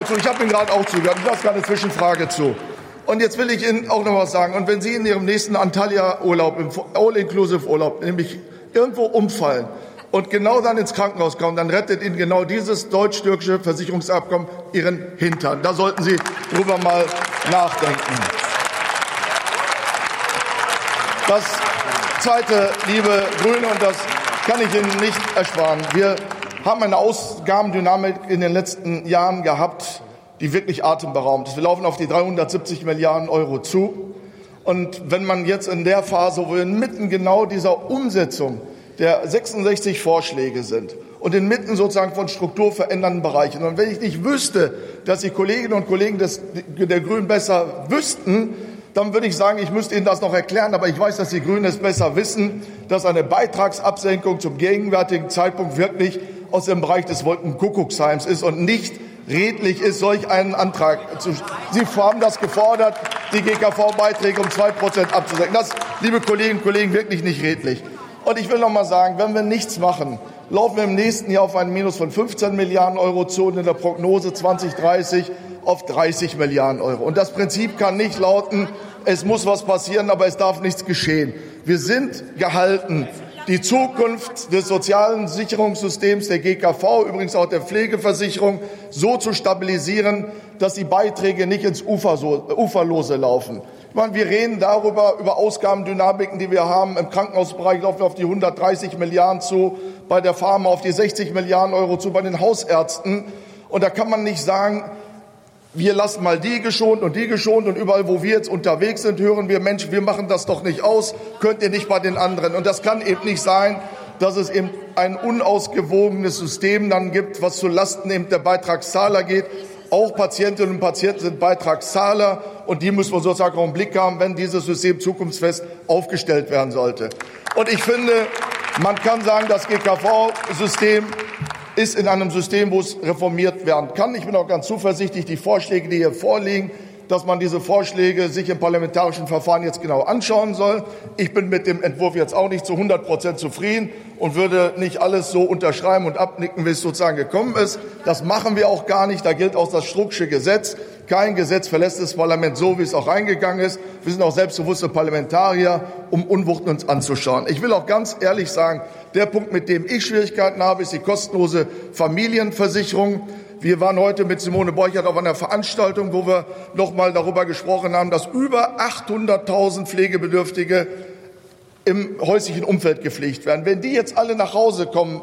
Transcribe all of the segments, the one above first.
zu. Ich habe Ihnen gerade auch zugehört. Ich lasse keine Zwischenfrage zu. Und jetzt will ich Ihnen auch noch was sagen. Und wenn Sie in Ihrem nächsten Antalya-Urlaub, im All-Inclusive-Urlaub, nämlich irgendwo umfallen und genau dann ins Krankenhaus kommen, dann rettet Ihnen genau dieses deutsch-türkische Versicherungsabkommen Ihren Hintern. Da sollten Sie drüber mal nachdenken. Das Zweite, liebe Grüne, und das kann ich Ihnen nicht ersparen. Wir haben eine Ausgabendynamik in den letzten Jahren gehabt, die wirklich atemberaubend ist. Wir laufen auf die 370 Milliarden Euro zu. Und wenn man jetzt in der Phase, wo wir inmitten genau dieser Umsetzung der 66 Vorschläge sind und inmitten sozusagen von strukturverändernden Bereichen, und wenn ich nicht wüsste, dass die Kolleginnen und Kollegen der Grünen besser wüssten, dann würde ich sagen, ich müsste Ihnen das noch erklären. Aber ich weiß, dass die Grünen es besser wissen, dass eine Beitragsabsenkung zum gegenwärtigen Zeitpunkt wirklich aus dem Bereich des Wolkenkuckucksheims ist und nicht redlich ist, solch einen Antrag zu. Sie haben das gefordert, die GKV-Beiträge um 2% abzusenken. Das, liebe Kolleginnen und Kollegen, wirklich nicht redlich. Und ich will noch mal sagen, wenn wir nichts machen, laufen wir im nächsten Jahr auf ein Minus von 15 Milliarden Euro zu und in der Prognose 2030 auf 30 Milliarden Euro. Und das Prinzip kann nicht lauten, es muss was passieren, aber es darf nichts geschehen. Wir sind gehalten, die Zukunft des sozialen Sicherungssystems, der GKV, übrigens auch der Pflegeversicherung, so zu stabilisieren, dass die Beiträge nicht ins Uferlose laufen. Ich meine, wir reden über Ausgabendynamiken, die wir haben. Im Krankenhausbereich laufen wir auf die 130 Milliarden zu, bei der Pharma auf die 60 Milliarden Euro zu, bei den Hausärzten. Und da kann man nicht sagen, wir lassen mal die geschont und überall, wo wir jetzt unterwegs sind, hören wir, Mensch, wir machen das doch nicht aus, könnt ihr nicht bei den anderen. Und das kann eben nicht sein, dass es eben ein unausgewogenes System dann gibt, was zulasten eben der Beitragszahler geht. Auch Patientinnen und Patienten sind Beitragszahler und die müssen wir sozusagen auch im Blick haben, wenn dieses System zukunftsfest aufgestellt werden sollte. Und ich finde, man kann sagen, das GKV-System ist in einem System, wo es reformiert werden kann. Ich bin auch ganz zuversichtlich, die Vorschläge, die hier vorliegen, dass man diese Vorschläge sich im parlamentarischen Verfahren jetzt genau anschauen soll. Ich bin mit dem Entwurf jetzt auch nicht zu 100% zufrieden und würde nicht alles so unterschreiben und abnicken, wie es sozusagen gekommen ist. Das machen wir auch gar nicht. Da gilt auch das Strucksche Gesetz. Kein Gesetz verlässt das Parlament so, wie es auch reingegangen ist. Wir sind auch selbstbewusste Parlamentarier, um Unwuchten uns anzuschauen. Ich will auch ganz ehrlich sagen, der Punkt, mit dem ich Schwierigkeiten habe, ist die kostenlose Familienversicherung. Wir waren heute mit Simone Borchert auf einer Veranstaltung, wo wir noch mal darüber gesprochen haben, dass über 800.000 Pflegebedürftige im häuslichen Umfeld gepflegt werden. Wenn die jetzt alle nach Hause kommen,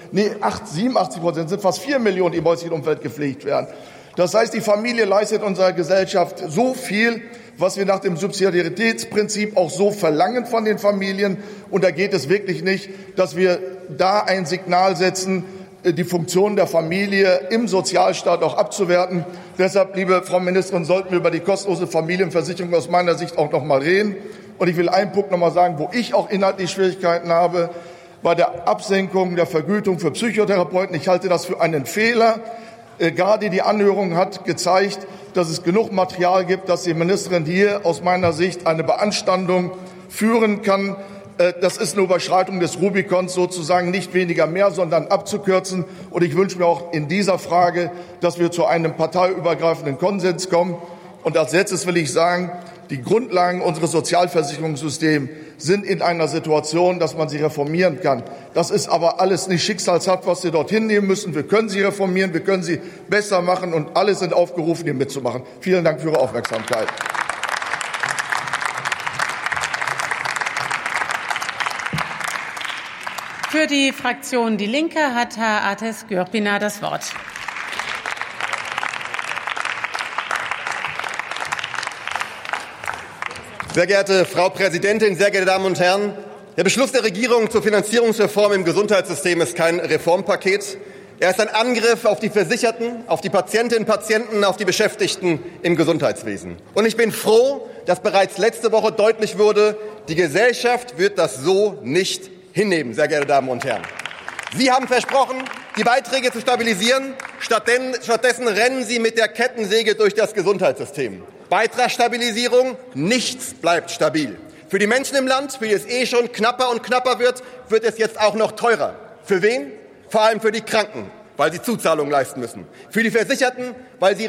87%, sind fast 4 Millionen, die im häuslichen Umfeld gepflegt werden. Das heißt, die Familie leistet unserer Gesellschaft so viel, was wir nach dem Subsidiaritätsprinzip auch so verlangen von den Familien. Und da geht es wirklich nicht, dass wir da ein Signal setzen, die Funktion der Familie im Sozialstaat auch abzuwerten. Deshalb, liebe Frau Ministerin, sollten wir über die kostenlose Familienversicherung aus meiner Sicht auch noch mal reden. Und ich will einen Punkt noch mal sagen, wo ich auch inhaltlich Schwierigkeiten habe, bei der Absenkung der Vergütung für Psychotherapeuten. Ich halte das für einen Fehler. Gerade die Anhörung hat gezeigt, dass es genug Material gibt, dass die Ministerin hier aus meiner Sicht eine Beanstandung führen kann. Das ist eine Überschreitung des Rubikons, sozusagen nicht weniger mehr, sondern abzukürzen. Und ich wünsche mir auch in dieser Frage, dass wir zu einem parteiübergreifenden Konsens kommen. Und als letztes will ich sagen, die Grundlagen unseres Sozialversicherungssystems sind in einer Situation, dass man sie reformieren kann. Das ist aber alles nicht schicksalshaft, was wir dorthin nehmen müssen. Wir können sie reformieren, wir können sie besser machen und alle sind aufgerufen, hier mitzumachen. Vielen Dank für Ihre Aufmerksamkeit. Für die Fraktion Die Linke hat Herr Ateş Gürpınar das Wort. Sehr geehrte Frau Präsidentin, sehr geehrte Damen und Herren! Der Beschluss der Regierung zur Finanzierungsreform im Gesundheitssystem ist kein Reformpaket. Er ist ein Angriff auf die Versicherten, auf die Patientinnen und Patienten, auf die Beschäftigten im Gesundheitswesen. Und ich bin froh, dass bereits letzte Woche deutlich wurde, die Gesellschaft wird das so nicht hinnehmen, sehr geehrte Damen und Herren. Sie haben versprochen, die Beiträge zu stabilisieren. Stattdessen rennen Sie mit der Kettensäge durch das Gesundheitssystem. Beitragsstabilisierung, nichts bleibt stabil. Für die Menschen im Land, für die es eh schon knapper und knapper wird es jetzt auch noch teurer. Für wen? Vor allem für die Kranken, weil sie Zuzahlungen leisten müssen. Für die Versicherten, weil sie